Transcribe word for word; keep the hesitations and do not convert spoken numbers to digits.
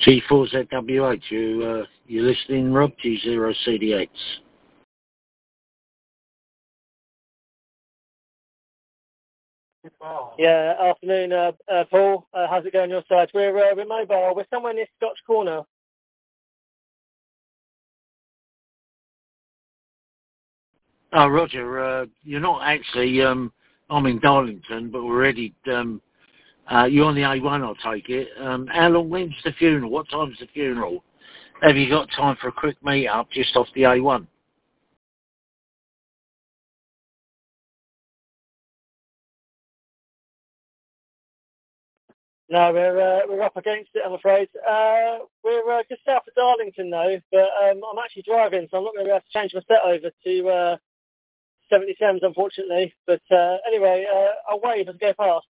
G four Z W H, you, uh, you listening, Rob? G zero C D X. Yeah, afternoon, uh, uh, Paul. Uh, how's it going on your side? We're, uh, we're mobile. We're somewhere near Scotch Corner. Oh, Roger, uh, you're not actually, um, I'm in Darlington, but we're ready, um, uh, you're on the A one, I'll take it. Um, how long, when's the funeral? What time's the funeral? Have you got time for a quick meet-up just off the A one? No, we're uh, we're up against it, I'm afraid. Uh, we're uh, just south of Darlington, though, but um, I'm actually driving, so I'm not going to be able to change my set over to uh, seventy-sevens, unfortunately. But uh, anyway, uh, I'll wave as I go past.